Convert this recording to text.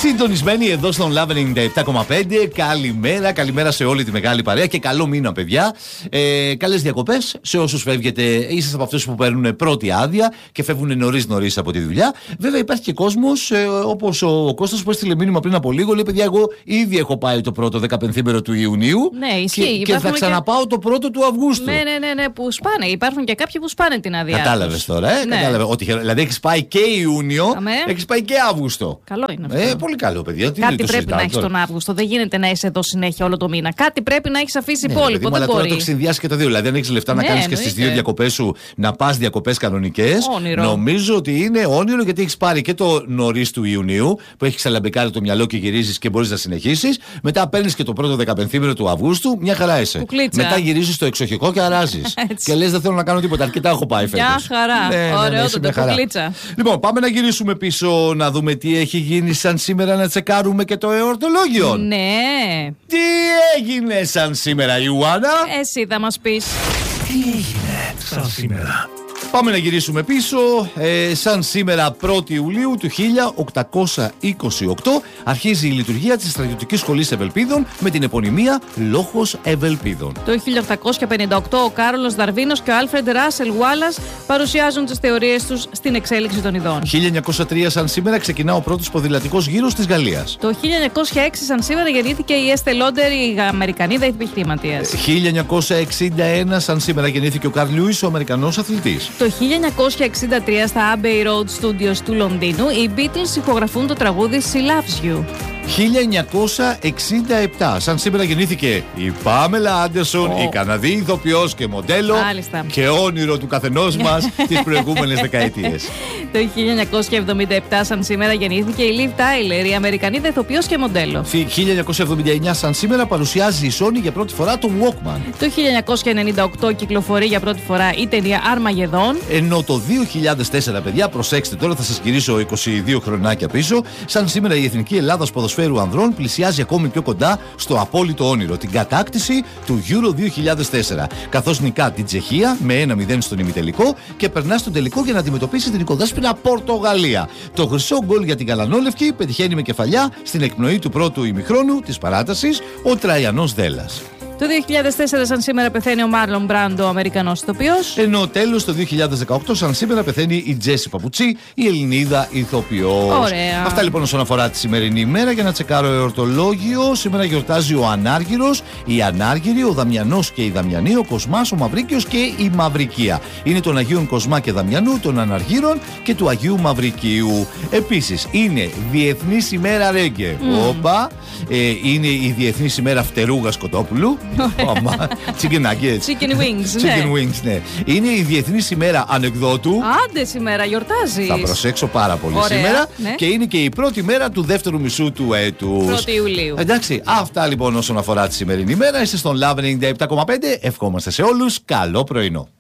Συντονισμένοι εδώ στον Love 97,5. Καλημέρα σε όλη τη μεγάλη παρέα και καλό μήνα, παιδιά. Καλές διακοπές σε όσους φεύγετε. Είσαστε από αυτούς που παίρνουν πρώτη άδεια και φεύγουν νωρίς από τη δουλειά. Βέβαια, υπάρχει και κόσμος όπως ο Κώστας που έστειλε μήνυμα πριν από λίγο. Λέει, παιδιά, εγώ ήδη έχω πάει το πρώτο 15 του Ιουνίου. Ναι, ισχύει. Και θα ξαναπάω το πρώτο του Αυγούστου. Ναι, που σπάνε. Υπάρχουν και κάποιοι που σπάνε την άδεια. Κατάλαβες τώρα, Ναι. Κατάλαβε. Ότι, δηλαδή, έχεις πάει και Ιούνιο, έχεις πάει και Αύγουστο. Καλό είναι αυτό. Πολύ καλό, παιδιά. Κάτι πρέπει να έχεις τον Αύγουστο. Δεν γίνεται να είσαι εδώ συνέχεια όλο το μήνα. Κάτι πρέπει να έχεις αφήσει υπόλοιπο. Αλλά τώρα το συνδυάσει και το δύο. Δηλαδή, αν έχεις λεφτά να κάνεις και στις δύο διακοπές σου να πας διακοπές κανονικές. Όνειρο. Νομίζω ότι είναι όνειρο γιατί έχεις πάρει και το νωρίς του Ιουνίου που έχει ξαλαμπεκάρει το μυαλό και γυρίζεις και μπορείς να συνεχίσεις. Μετά παίρνεις και το πρώτο 15 του Αυγούστου. Μια χαρά είσαι. Κουκλίτσα. Μετά γυρίζεις στο εξοχικό και αράζεις. Και λες δεν θέλω να κάνω τίποτα. Αρκετά έχω πάει φέτος. Μια χαρά. Ωραίο το κουκλίτσα. Λοιπόν, πάμε να γυρίσουμε πίσω να δούμε τι έχει γίνει σαν σήμερα, να τσεκάρουμε και το εορτολόγιο. Ναι. Τι έγινε σαν σήμερα, Ιουάννα? Εσύ θα μας πεις. Τι έγινε σαν σήμερα? Πάμε να γυρίσουμε πίσω. Σαν σήμερα 1η Ιουλίου του 1828 αρχίζει η λειτουργία της Στρατιωτικής Σχολής Ευελπίδων με την επωνυμία Λόγος Ευελπίδων. Το 1858 ο Κάρολος Δαρβίνος και ο Άλφρεντ Ράσελ Γουάλας παρουσιάζουν τις θεωρίες τους στην εξέλιξη των ειδών. 1903 σαν σήμερα ξεκινά ο πρώτος ποδηλατικός γύρος της Γαλλίας. Το 1906 σαν σήμερα γεννήθηκε η Έστε Λόντερ, η Αμερικανίδα επιχειρηματίας. 1961 σαν σήμερα γεννήθηκε ο Καρλ Λιούις, ο Αμερικανός αθλητής. Το 1963 στα Abbey Road Studios του Λονδίνου οι Beatles ηχογραφούν το τραγούδι She Loves You. 1967 σαν σήμερα γεννήθηκε η Πάμελα Άντερσον, η Καναδή ηθοποιός και μοντέλο. Μάλιστα. Και όνειρο του καθενός μας τις προηγούμενες δεκαετίες. Το 1977 σαν σήμερα γεννήθηκε η Liv Tyler, η Αμερικανίδα ηθοποιός και μοντέλο. 1979 σαν σήμερα παρουσιάζει η Sony για πρώτη φορά το Walkman. Το 1998 κυκλοφορεί για πρώτη φορά η ταινία Αρμαγεδόν. Ενώ το 2004, παιδιά, προσέξτε τώρα, θα σας γυρίσω 22 χρονάκια πίσω. Σαν σήμερα η Εθνική Ελλάδας Ποδοσφαίρου Ανδρών πλησιάζει ακόμη πιο κοντά στο απόλυτο όνειρο, την κατάκτηση του Euro 2004. Καθώς νικά την Τσεχία με 1-0 στον ημιτελικό και περνά στον τελικό για να αντιμετωπίσει την οικοδέσποινα Πορτογαλία. Το χρυσό γκολ για την Γαλανόλευκη πετυχαίνει με κεφαλιά στην εκπνοή του πρώτου ημιχρόνου της παράτασης ο Τραϊανός Δέλλας. Το 2004 σαν σήμερα πεθαίνει ο Μάρλον Μπράντο, ο Αμερικανός ηθοποιός. Ενώ τέλος το 2018 σαν σήμερα πεθαίνει η Τζέσι Παπουτσί, η Ελληνίδα ηθοποιός. Ωραία. Αυτά λοιπόν όσον αφορά τη σημερινή ημέρα. Για να τσεκάρω εορτολόγιο, σήμερα γιορτάζει ο Ανάργυρος, η Ανάργυρη, ο Δαμιανός και η Δαμιανή, ο Κοσμάς, ο Μαυρίκιος και η Μαυρικία. Είναι των Αγίων Κοσμά και Δαμιανού, των Αναργύρων και του Αγίου Μαυρικίου. Επίσης είναι Διεθνής ημέρα Ρέγγε. Όπα. Είναι η Διεθνής ημέρα Φτερούγας Κοτόπουλου. Chicken nuggets. Chicken wings, ναι. Chicken wings, ναι. Είναι η Διεθνής ημέρα Ανεκδότου. Άντε σήμερα γιορτάζεις. Θα προσέξω πάρα πολύ. Ωραία, σήμερα. ναι. Και είναι και η πρώτη μέρα του δεύτερου μισού του έτους. 1η Ιουλίου. Εντάξει, αυτά λοιπόν όσον αφορά τη σημερινή ημέρα. Είστε στον Love 97,5. Ευχόμαστε σε όλους καλό πρωινό.